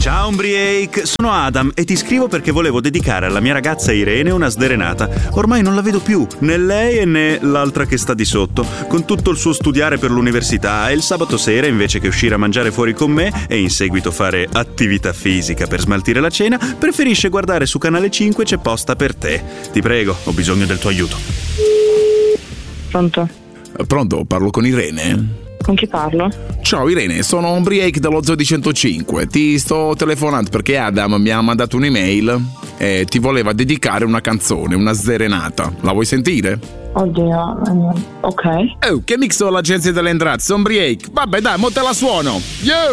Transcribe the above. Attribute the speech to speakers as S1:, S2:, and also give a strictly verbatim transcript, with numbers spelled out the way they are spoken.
S1: Ciao Umbriake, sono Adam e ti scrivo perché volevo dedicare alla mia ragazza Irene una sderenata. Ormai non la vedo più, né lei né l'altra che sta di sotto, con tutto il suo studiare per l'università, e il sabato sera, invece che uscire a mangiare fuori con me e in seguito fare attività fisica per smaltire la cena, preferisce guardare su Canale cinque C'è posta per te. Ti prego, ho bisogno del tuo aiuto.
S2: Pronto?
S3: Pronto, parlo con Irene?
S2: Con chi parlo?
S3: Ciao Irene, sono Umbriake dello Zoo di centocinque. Ti sto telefonando perché Adam mi ha mandato un'email e ti voleva dedicare una canzone, una sderenata. La vuoi sentire?
S2: Oddio, ok.
S3: Oh, che mix ho l'agenzia delle entrate, Umbriake. Vabbè dai, mo te la suono. Yo!